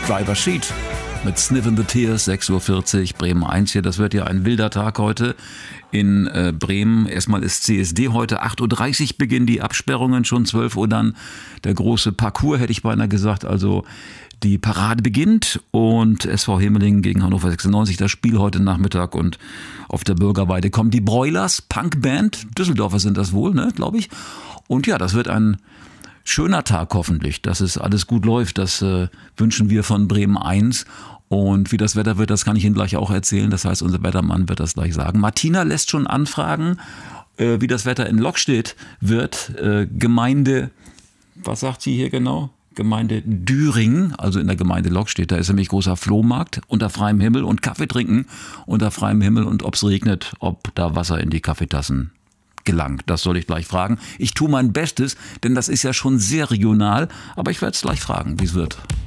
Driver Sheet mit Sniff in the Tears, 6:40 Uhr, Bremen 1 hier. Das wird ja ein wilder Tag heute in Bremen. Erstmal ist CSD heute, 8:30 Uhr beginnen die Absperrungen, schon 12 Uhr dann der große Parcours, hätte ich beinahe gesagt, also die Parade beginnt und SV Hemeling gegen Hannover 96, das Spiel heute Nachmittag, und auf der Bürgerweide kommen die Broilers, Punkband, Düsseldorfer sind das wohl, ne, glaube ich. Und ja, das wird ein schöner Tag hoffentlich, dass es alles gut läuft, das wünschen wir von Bremen 1. Und wie das Wetter wird, das kann ich Ihnen gleich auch erzählen, das heißt, unser Wettermann wird das gleich sagen. Martina lässt schon anfragen, wie das Wetter in Lockstedt wird, Gemeinde, was sagt sie hier genau? Gemeinde Düring, also in der Gemeinde Lockstedt, da ist nämlich großer Flohmarkt unter freiem Himmel und Kaffee trinken unter freiem Himmel, und ob es regnet, ob da Wasser in die Kaffeetassen gelangt. Das soll ich gleich fragen. Ich tue mein Bestes, denn das ist ja schon sehr regional, aber ich werde es gleich fragen, wie es wird.